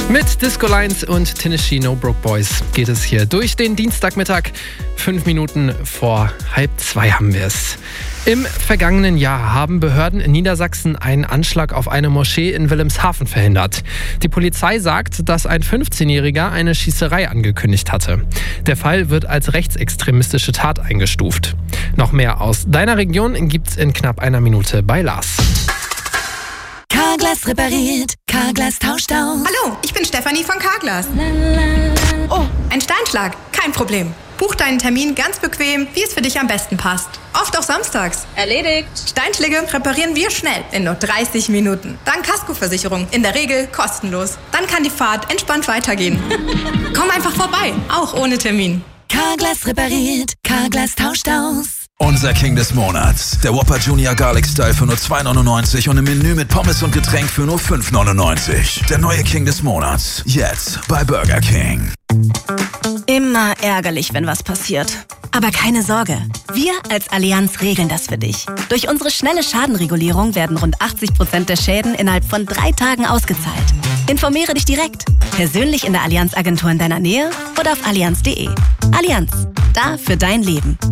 Mit Disco Lines und Tennessee No Broke Boys geht es hier durch den Dienstagmittag. 5 Minuten vor 1:30 haben wir es. Im vergangenen Jahr haben Behörden in Niedersachsen einen Anschlag auf eine Moschee in Wilhelmshaven verhindert. Die Polizei sagt, dass ein 15-Jähriger eine Schießerei angekündigt hatte. Der Fall wird als rechtsextremistische Tat eingestuft. Noch mehr aus deiner Region gibt's in knapp einer Minute bei Lars. Carglass repariert, Carglass tauscht aus. Hallo, ich bin Stefanie von Carglass. Oh, ein Steinschlag, kein Problem. Buch deinen Termin ganz bequem, wie es für dich am besten passt. Oft auch samstags. Erledigt. Steinschläge reparieren wir schnell, in nur 30 Minuten. Dank Kaskoversicherung, in der Regel kostenlos. Dann kann die Fahrt entspannt weitergehen. Komm einfach vorbei, auch ohne Termin. Carglass repariert, Carglass tauscht aus. Unser King des Monats. Der Whopper Junior Garlic Style für nur 2,99 und im Menü mit Pommes und Getränk für nur 5,99. Der neue King des Monats. Jetzt bei Burger King. Immer ärgerlich, wenn was passiert. Aber keine Sorge, wir als Allianz regeln das für dich. Durch unsere schnelle Schadenregulierung werden rund 80% der Schäden innerhalb von 3 Tagen ausgezahlt. Informiere dich direkt, persönlich in der Allianz-Agentur in deiner Nähe oder auf allianz.de. Allianz, da für dein Leben.